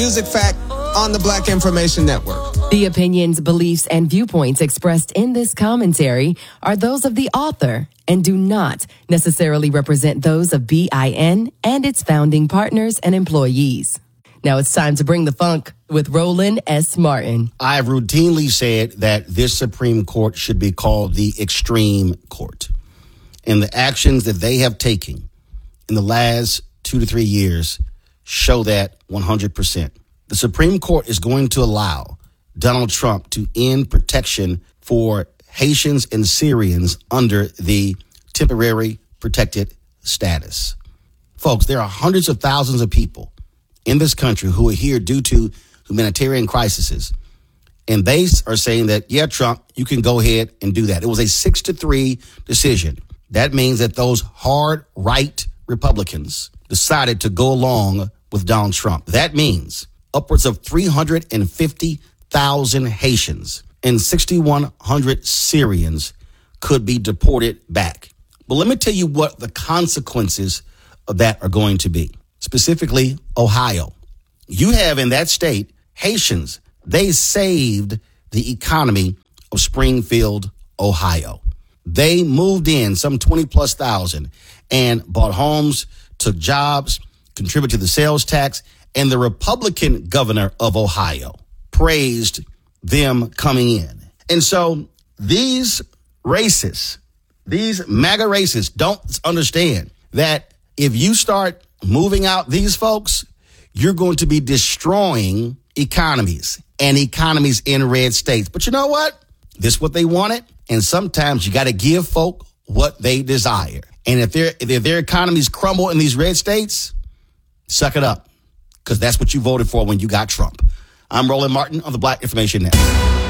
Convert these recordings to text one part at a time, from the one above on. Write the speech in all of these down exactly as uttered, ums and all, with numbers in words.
Music Fact on the Black Information Network. The opinions, beliefs, and viewpoints expressed in this commentary are those of the author and do not necessarily represent those of B I N and its founding partners and employees. Now it's time to bring the funk with Roland S. Martin. I have routinely said that this Supreme Court should be called the Extreme Court. And the actions that they have taken in the last two to three years show that one hundred percent. The Supreme Court is going to allow Donald Trump to end protection for Haitians and Syrians under the temporary protected status. Folks, there are hundreds of thousands of people in this country who are here due to humanitarian crises. And they are saying that, yeah, Trump, you can go ahead and do that. It was a six to three decision. That means that those hard right Republicans decided to go along with Donald Trump. That means upwards of three hundred fifty thousand Haitians and six thousand one hundred Syrians could be deported back. But let me tell you what the consequences of that are going to be. Specifically, Ohio. You have in that state Haitians. They saved the economy of Springfield, Ohio. They moved in some twenty plus thousand and bought homes, took jobs, contributed to the sales tax, and the Republican governor of Ohio praised them coming in. And so these racists, these MAGA racists don't understand that if you start moving out these folks, you're going to be destroying economies and economies in red states. But you know what? This is what they wanted. And sometimes you got to give folk what they desire. And if their if their economies crumble in these red states, suck it up, because that's what you voted for when you got Trump. I'm Roland Martin on the Black Information Network.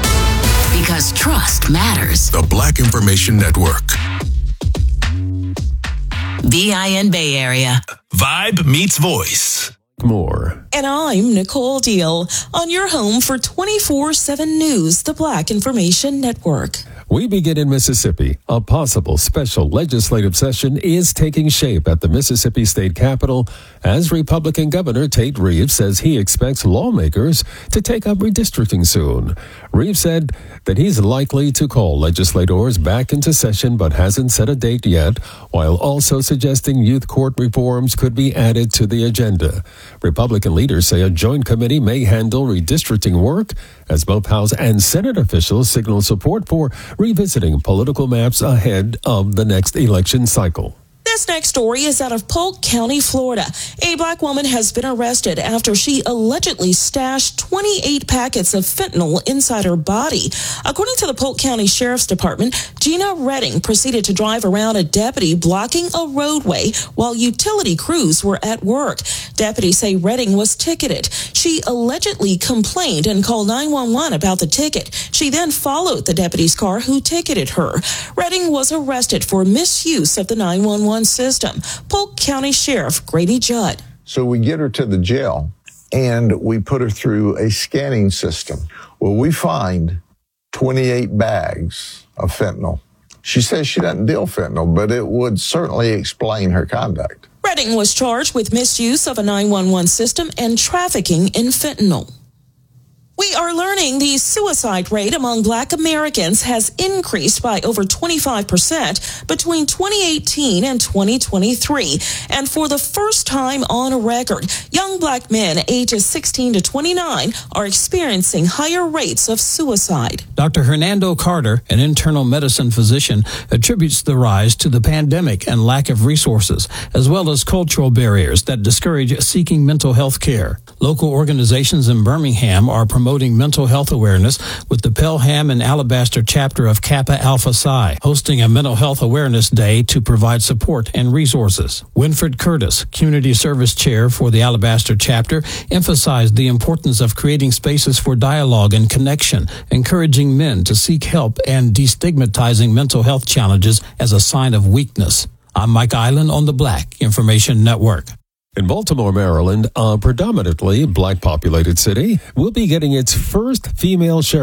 Because trust matters. The Black Information Network. B I N Bay Area. Vibe meets voice. More. And I'm Nicole Deal on your home for twenty-four seven News, the Black Information Network. We begin in Mississippi. A possible special legislative session is taking shape at the Mississippi State Capitol as Republican Governor Tate Reeves says he expects lawmakers to take up redistricting soon. Reeves said that he's likely to call legislators back into session but hasn't set a date yet, while also suggesting youth court reforms could be added to the agenda. Republican leaders say a joint committee may handle redistricting work as both House and Senate officials signal support for revisiting political maps ahead of the next election cycle. This next story is out of Polk County, Florida. A black woman has been arrested after she allegedly stashed twenty-eight packets of fentanyl inside her body. According to the Polk County Sheriff's Department, Gina Redding proceeded to drive around a deputy blocking a roadway while utility crews were at work. Deputies say Redding was ticketed. She allegedly complained and called nine one one about the ticket. She then followed the deputy's car who ticketed her. Redding was arrested for misuse of the nine one one system. Polk County Sheriff Grady Judd. So we get her to the jail and we put her through a scanning system. Well, we find twenty-eight bags of fentanyl. She says she doesn't deal fentanyl, but it would certainly explain her conduct. Redding was charged with misuse of a nine one one system and trafficking in fentanyl. We are learning the suicide rate among black Americans has increased by over twenty-five percent between twenty eighteen and twenty twenty-three. And for the first time on record, young black men ages sixteen to twenty-nine are experiencing higher rates of suicide. Doctor Hernando Carter, an internal medicine physician, attributes the rise to the pandemic and lack of resources, as well as cultural barriers that discourage seeking mental health care. Local organizations in Birmingham are promoting mental health awareness with the Pelham and Alabaster chapter of Kappa Alpha Psi, hosting a mental health awareness day to provide support and resources. Winfred Curtis, community service chair for the Alabaster chapter, emphasized the importance of creating spaces for dialogue and connection, encouraging men to seek help and destigmatizing mental health challenges as a sign of weakness. I'm Mike Island on the Black Information Network. In Baltimore, Maryland, a predominantly black-populated city, will be getting its first female sheriff.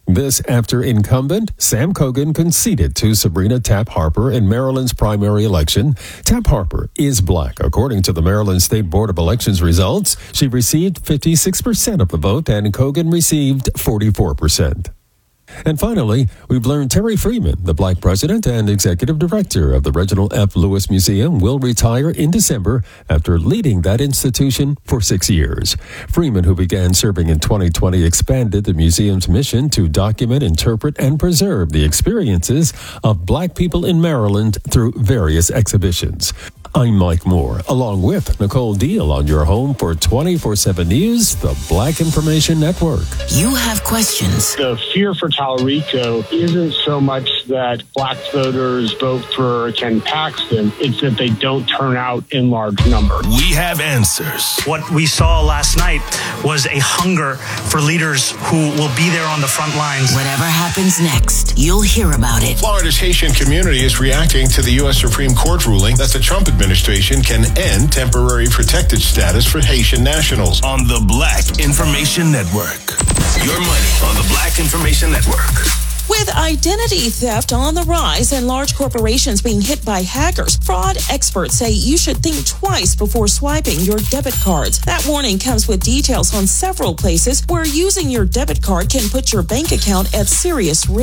This after incumbent Sam Cogan conceded to Sabrina Tapp Harper in Maryland's primary election. Tapp Harper is black. According to the Maryland State Board of Elections results, she received fifty-six percent of the vote and Cogan received forty-four percent. And finally, we've learned Terry Freeman, the black president and executive director of the Reginald F. Lewis Museum, will retire in December after leading that institution for six years. Freeman, who began serving in twenty twenty, expanded the museum's mission to document, interpret, and preserve the experiences of black people in Maryland through various exhibitions. I'm Mike Moore, along with Nicole Deal on your home for twenty-four seven News, the Black Information Network. You have questions. The fear for Tallarico isn't so much that black voters vote for Ken Paxton, it's that they don't turn out in large numbers. We have answers. What we saw last night was a hunger for leaders who will be there on the front lines. Whatever happens next, you'll hear about it. Florida's Haitian community is reacting to the U S Supreme Court ruling that the Trump administration can end temporary protected status for Haitian nationals. On the Black Information Network. Your money on the Black Information Network. With identity theft on the rise and large corporations being hit by hackers, fraud experts say you should think twice before swiping your debit cards. That warning comes with details on several places where using your debit card can put your bank account at serious risk.